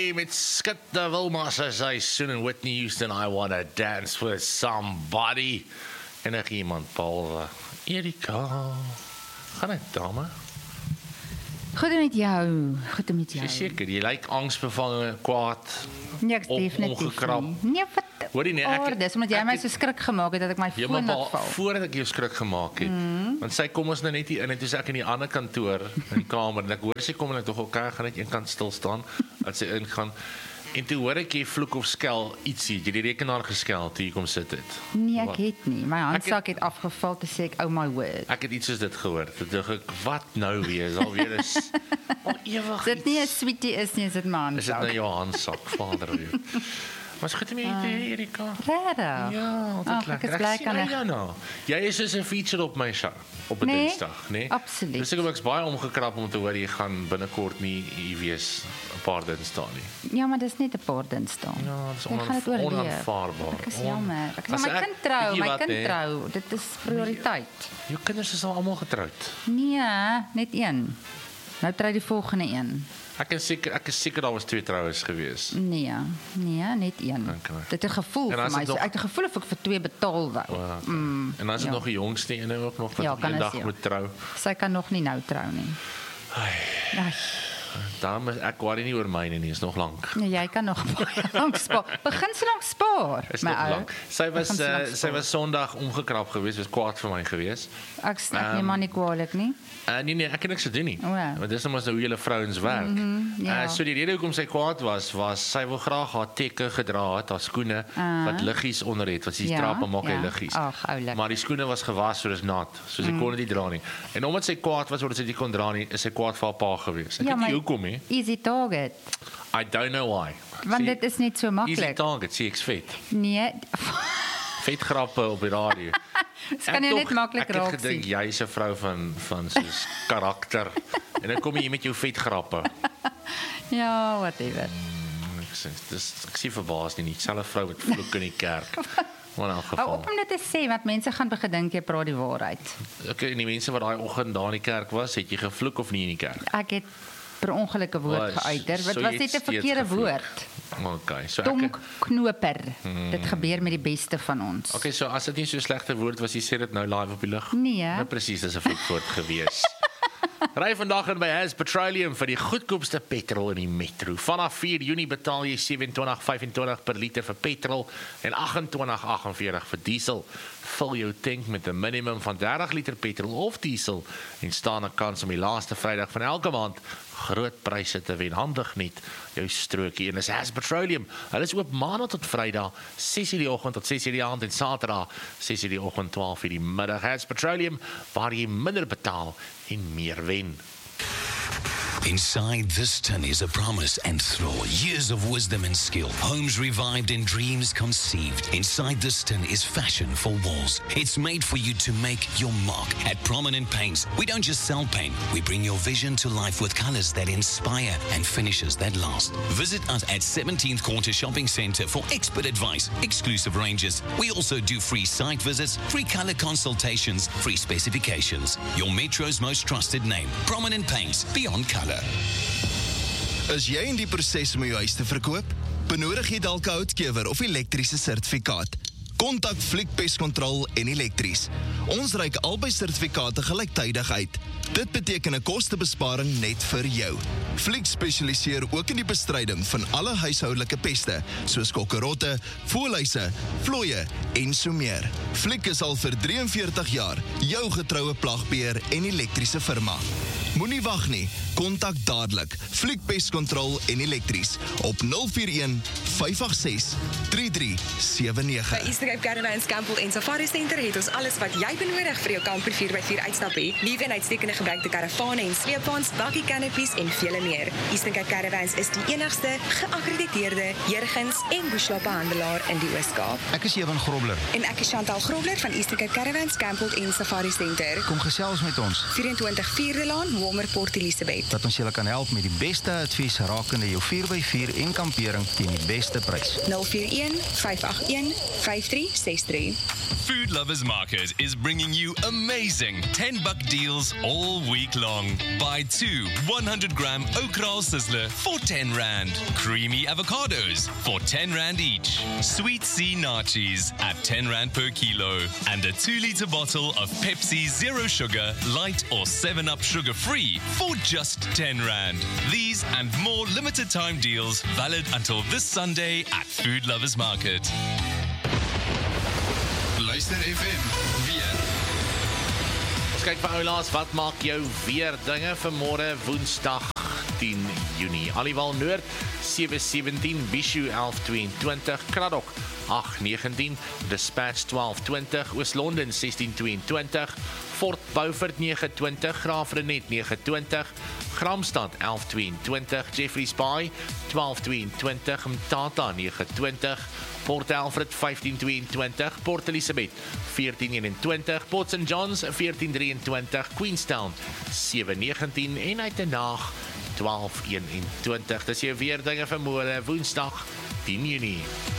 Ray met Skit de Wilma se seisoen en Whitney Houston, I Wanna Dance With Somebody. Enig iemand, behalwe Erika. Gaan dit, dame? Goed met jou. Seker, jy lyk angsbevange, kwaad, Nee, ek definitief omgekrap. nie. Nee, wat Hoor jy nie, dis omdat jy my so skrik gemaak het dat ek my foon laat val. Voordat ek jou skrik gemaak het, want sy kom ons nou net hier in en toe is ek in die ander kantoor in die kamer en ek hoor sy kom en ek dog okay, gaan net een kant stil staan as sy ingaan. En toe hoor ek jy vloek of skel ietsie, jy die rekenaar geskel toe jy kom sit het. Nee, ek het nie. My handsak het afgeval te sê ek, oh my word. Ek het iets soos dit gehoor. Toe dink ek, wat nou weer? Is alweer is al ewig. Dit nie 'n sweetie is nie, is dit my handsak. Is dit nou jou handsak, vader weet. Maar goed om jy te Erika. Regtig? Ja, altyd lekker. Ek is bly kan ek. Jy is soos 'n feature op my show op 'n Dinsdag, nee? Absoluut. Dus ek was baie omgekrap om te hoor jy gaan binnekort nie hier wees 'n paar Dinsdae nie. Ja, maar dis net 'n paar Dinsdae. Ja, dis Ek gaan dit oorleef. onaanvaarbaar. Ek is jammer. Ek As my ek- kind trou, weet jy my wat, kind hè? trou. Dit is prioriteit. Jou kinders is al almal getroud. Nee, net een. Nou trou die volgende een. Ek is seker daar was 2 troues gewees. Nee, net een. Okay. Dit het 'n gevoel En vir as my. dit nog- Ek het 'n gevoel of ek vir 2 betaal wou. En dan is dit ja. nog die jongste ene ook nog wat Ja, op kan een is, dag ja. moet trou. Sy kan nog nie nou trou nie. Ai. Daarom is ek worry nie oor myne nie, is nog lank. Nee, jy kan nog baie lank spaar. Begin so lank spaar, Is my nog ou. lank. Sy Begin so lank sy spaar. was Sondag omgekrap geweest, was kwaad vir my geweest. Ek neem maar nie kwaadlik nie. Nee, ek het niks gedoen nie. O, ja. Want dis nou maar hoe julle vrouens werk. ja. So die rede hoekom sy kwaad was sy wil graag haar tekke gedra het, haar skoene wat liggies onder het, wat sy Ja, trappe maak hy ja. liggies. Ag, oulik. Maar die skoene was gewas, so dis nat. So sy kon dit nie dra nie. En omdat sy kwaad was omdat sy dit kon dra nie, is sy kwaad vir haar pa geweest. Ek weet nie hoekom nie. Easy target. I don't know why. Want dit is net so Easy maklik. target, sê ek's vet. Nee. Vet grappe op die radio. Dit kan jy net maklik raak raak Ek het gedink sien. jy's 'n vrou van soos karakter. En dan kom jy hier met jou vet grappe. Ja, whatever. Ek sien verbaas nie, selfe vrou wat vloek in die kerk. Maar in elk Hou geval. op om dit te sê, want mense gaan begin dink jy praat die waarheid. Okay, en die mense wat daai oggend daar in die kerk was, het jy gevloek of nie in die kerk? Ek het per ongeluk 'n woord geuiter. Dit so was jy net 'n het steeds verkeerde gevloek. woord. Okay, so Donkknoper. Dit gebeur met die beste van ons. Okay, so as dit nie so 'n slegte woord was, jy sê dit nou live op die lug. Nee. Nou presies, dis 'n vloekwoord gewees. Ry vandag in by Has Petroleum vir die goedkoopste petrol in die metro. Vanaf 4 Junie betaal jy 27.25 per liter vir petrol en 28.48 vir diesel. Vul jou tank met 'n minimum van 30 liter petrol of diesel en staan 'n kans om die laaste Vrydag van elke maand groot pryse te wen. Handig net jou strokie en is Has Petroleum. Hulle is oop maandag tot Vrydag 6:00 die oggend tot 6:00 die aand en Saterdag 6:00 die oggend 12:00 die middag. Has Petroleum waar jy minder betaal en meer wen. Inside this tin is a promise and thrill, years of wisdom and skill, homes revived and dreams conceived. Inside this tin is fashion for walls. It's made for you to make your mark. At Prominent Paints, we don't just sell paint, we bring your vision to life with colors that inspire and finishes that last. Visit us at 17th Quarter Shopping Centre for expert advice, exclusive ranges. We also do free site visits, free color consultations, free specifications. Your Metro's most trusted name, Prominent Paints, beyond color. Is jy in die proses om jou huis te verkoop? Benodig jy dalk 'n houtkewer of elektriese sertifikaat? Kontak Fliek Pest Control en Elektries. Ons reik albei sertifikate gelyktydig uit. Dit beteken 'n kostebesparing net vir jou. Fliek spesialiseer ook in die bestryding van alle huishoudelike peste, soos kokkerotte, voëlhuise, vlooie en so meer. Fliek is al vir 43 jaar jou getroue plagbeheer en elektriese firma. Moenie wag nie, kontak dadelik Fliek Pest Control en Elektries op 041 586 3379. Eastern Cape Caravans Campbell en Safari Center het ons alles wat jy benodig vir jou kamper 4x4 uitstap hê. Liewe en uitstekende gebruikte karavane en sleepwaens, bakkie canopies en vele meer. Eastern Cape Caravans is die enigste geakkrediteerde Jurgens en Bushloppe handelaar in die Oos-Kaap. Ek is Ewan Grobler. En ek is Chantal Grobler van Eastern Cape Caravans Campbell en Safari Center. Kom gesels met ons. 24 Vierdelaan, Bomber Port Elizabeth. Dat ons julle kan help met die beste advies rakende jou 4x4 en kampering teen die beste prys. 041 581 5363. Food Lovers Market is bringing you amazing $10 deals all week long. Buy 2 100-gram Okraal Sizzler for R10. Creamy avocados for R10 each. Sweet Sea Nachos at R10 per kilo. And a 2-liter bottle of Pepsi Zero Sugar, Light or 7-Up Sugar Free for just R10. These and more limited time deals valid until this Sunday at Food Lovers Market. Luister FM, weer. Ons kyk vir oulaas, wat maak jou weer dinge vir môre Woensdag 10 Junie. Aliwal Noord 717, Bishu 1122, Kraddock 819, Dispatch 1220, Oos-London 1622, Fort Beaufort 920, Graafrenet 920, Gramstad 1122, Jeffreys Bay 1222, Mtata 920, Port Alfred 1522, Port Elizabeth 1421, Port St. John's 1423, Queenstown 719 en Uitenhaag 1221. Dis jou weer dinge vir môre Woensdag 10 Junie.